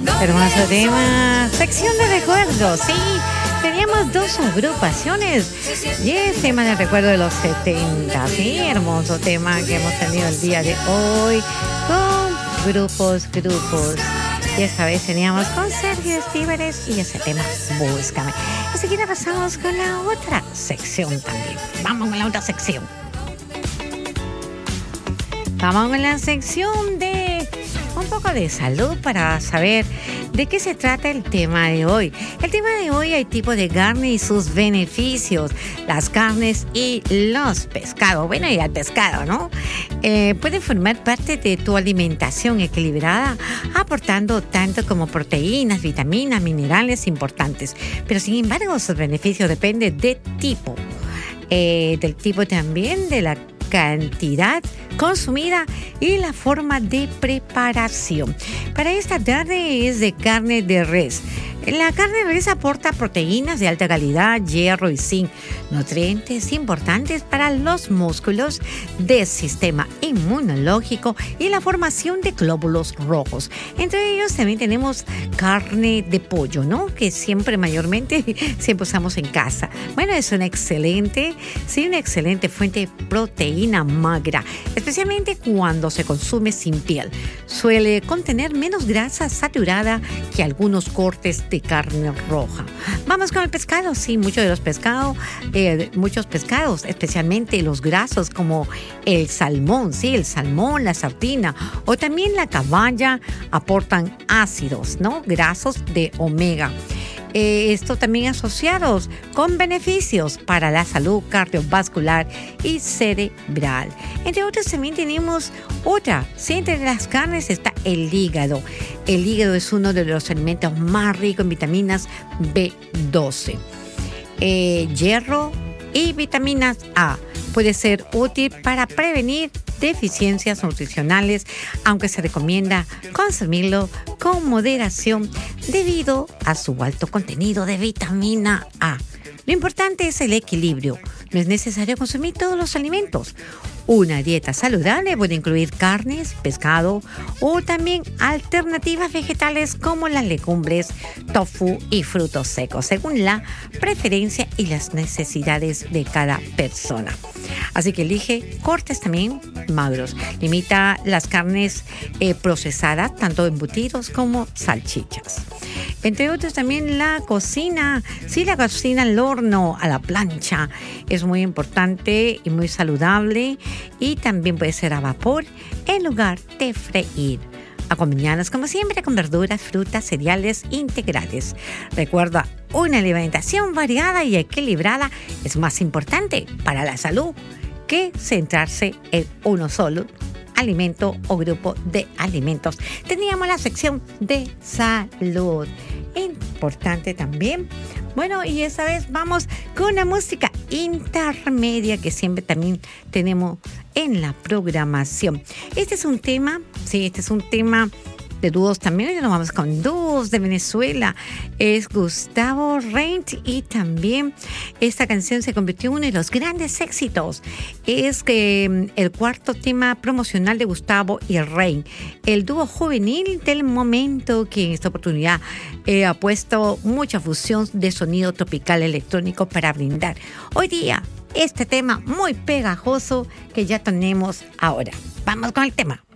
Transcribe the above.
Hermoso tema, sección de recuerdos, sí. Teníamos dos agrupaciones y el tema de recuerdo de los 70, sí, hermoso tema que hemos tenido el día de hoy con grupos. Y esta vez teníamos con Sergio Estíveres y ese tema, Búscame. Así que ahora pasamos con la otra sección también. Vamos con la otra sección. Vamos con la sección de un poco de salud para saber de qué se trata el tema de hoy. El tema de hoy hay tipo de carne y sus beneficios, las carnes y los pescados. Bueno, y al pescado, ¿no? Pueden formar parte de tu alimentación equilibrada, aportando tanto como proteínas, vitaminas, minerales importantes. Pero sin embargo, sus beneficios dependen del tipo también de la cantidad consumida y la forma de preparación. Para esta tarde es de carne de res. La carne de res aporta proteínas de alta calidad, hierro y zinc, nutrientes importantes para los músculos del sistema inmunológico y la formación de glóbulos rojos. Entre ellos también tenemos carne de pollo, ¿no? Que mayormente usamos en casa. Bueno, es una excelente fuente de proteína magra, especialmente cuando se consume sin piel. Suele contener menos grasa saturada que algunos cortes de carne roja. Vamos con el pescado. Sí, muchos pescados, especialmente los grasos como el salmón, sí, el salmón, la sardina o también la caballa aportan ácidos, ¿no? Grasos de omega. Esto también asociados con beneficios para la salud cardiovascular y cerebral. Entre otros también tenemos otra. Sí, entre las carnes está el hígado. El hígado es uno de los alimentos más ricos en vitaminas B12, hierro y vitaminas A. Puede ser útil para prevenir deficiencias nutricionales, aunque se recomienda consumirlo con moderación debido a su alto contenido de vitamina A. Lo importante es el equilibrio. No es necesario consumir todos los alimentos. Una dieta saludable puede incluir carnes, pescado o también alternativas vegetales como las legumbres, tofu y frutos secos, según la preferencia y las necesidades de cada persona. Así que elige cortes también magros. Limita las carnes procesadas, tanto embutidos como salchichas. Entre otros también la cocina. Sí, la cocina al horno, a la plancha. Es muy importante y muy saludable. Y también puede ser a vapor en lugar de freír. Acompañadas como siempre con verduras, frutas, cereales integrales. Recuerda, una alimentación variada y equilibrada es más importante para la salud que centrarse en uno solo alimento o grupo de alimentos. Teníamos la sección de salud. Importante también. Bueno, y esta vez vamos con una música intermedia que siempre también tenemos en la programación. Este es un tema de dúos también. Hoy nos vamos con dúos de Venezuela. Es Gustavo Reint y también esta canción se convirtió en uno de los grandes éxitos. Es el cuarto tema promocional de Gustavo y Reint, el dúo juvenil del momento que en esta oportunidad ha puesto mucha fusión de sonido tropical electrónico para brindar hoy día este tema muy pegajoso que ya tenemos ahora. Vamos con el tema.